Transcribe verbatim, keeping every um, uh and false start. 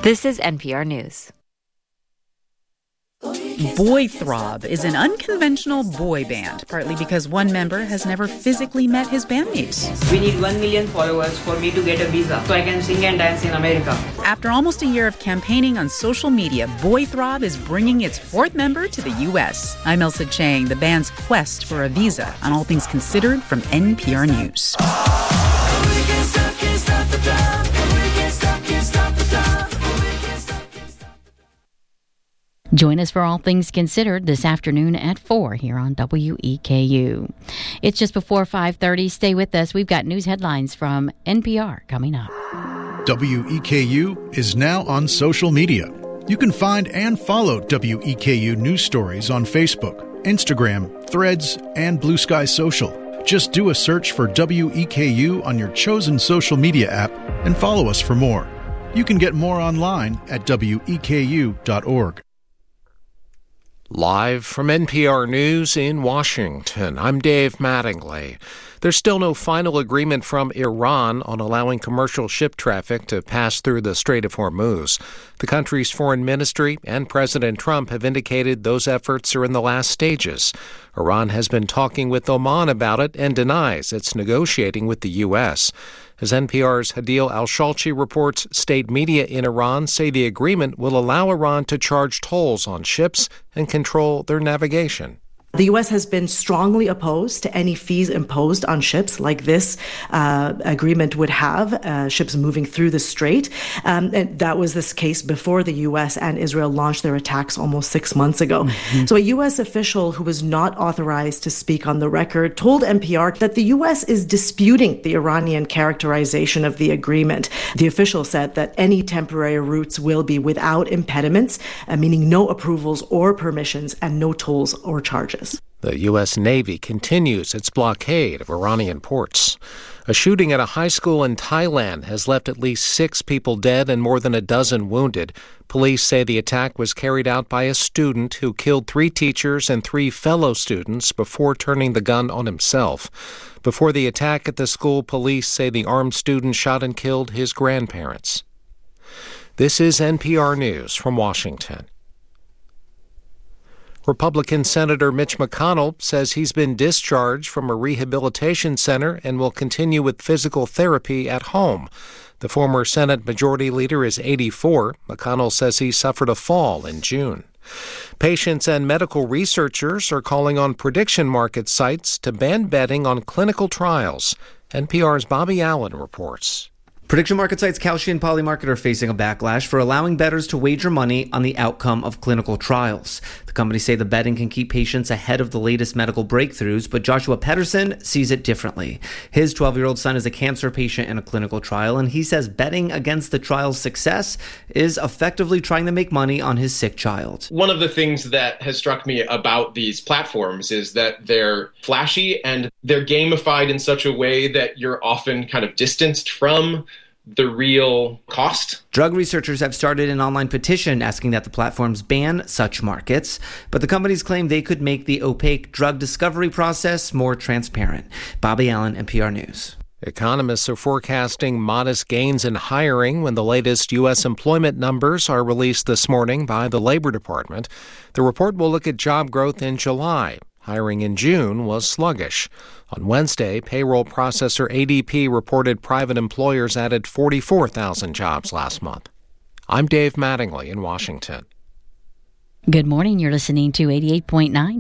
This is N P R News. Boythrob is an unconventional boy band, partly because one member has never physically met his bandmates. We need one million followers for me to get a visa so I can sing and dance in America. After almost a year of campaigning on social media, Boythrob is bringing its fourth member to the U S. I'm Elsa Chang, the band's quest for a visa on All Things Considered from N P R News. Join us for All Things Considered this afternoon at four here on W E K U. It's just before five thirty. Stay with us. We've got news headlines from N P R coming up. W E K U is now on social media. You can find and follow W E K U news stories on Facebook, Instagram, Threads, and Blue Sky Social. Just do a search for W E K U on your chosen social media app and follow us for more. You can get more online at W E K U dot org. Live from N P R News in Washington, I'm Dave Mattingly. There's still no final agreement from Iran on allowing commercial ship traffic to pass through the Strait of Hormuz. The country's foreign ministry and President Trump have indicated those efforts are in the last stages. Iran has been talking with Oman about it and denies it's negotiating with the U S. As N P R's Hadil Al-Shalchi reports, state media in Iran say the agreement will allow Iran to charge tolls on ships and control their navigation. The U S has been strongly opposed to any fees imposed on ships like this uh, agreement would have, uh, ships moving through the strait. Um, and that was this case before the U S and Israel launched their attacks almost six months ago. Mm-hmm. So a U S official who was not authorized to speak on the record told N P R that the U S is disputing the Iranian characterization of the agreement. The official said that any temporary routes will be without impediments, uh, meaning no approvals or permissions and no tolls or charges. The U S. Navy continues its blockade of Iranian ports. A shooting at a high school in Thailand has left at least six people dead and more than a dozen wounded. Police say the attack was carried out by a student who killed three teachers and three fellow students before turning the gun on himself. Before the attack at the school, police say the armed student shot and killed his grandparents. This is N P R News from Washington. Republican Senator Mitch McConnell says he's been discharged from a rehabilitation center and will continue with physical therapy at home. The former Senate Majority Leader is eighty-four. McConnell says he suffered a fall in June. Patients and medical researchers are calling on prediction market sites to ban betting on clinical trials. N P R's Bobby Allen reports. Prediction market sites Kalshi and Polymarket are facing a backlash for allowing bettors to wager money on the outcome of clinical trials. The companies say the betting can keep patients ahead of the latest medical breakthroughs, but Joshua Pedersen sees it differently. His twelve-year-old son is a cancer patient in a clinical trial, and he says betting against the trial's success is effectively trying to make money on his sick child. One of the things that has struck me about these platforms is that they're flashy and they're gamified in such a way that you're often kind of distanced from the real cost. Drug researchers have started an online petition asking that the platforms ban such markets, but the companies claim they could make the opaque drug discovery process more transparent. Bobby Allen, N P R News. Economists are forecasting modest gains in hiring when the latest U S employment numbers are released this morning by the Labor Department. The report will look at job growth in July. Hiring in June was sluggish. On Wednesday, payroll processor A D P reported private employers added forty-four thousand jobs last month. I'm Dave Mattingly in Washington. Good morning. You're listening to eighty-eight point nine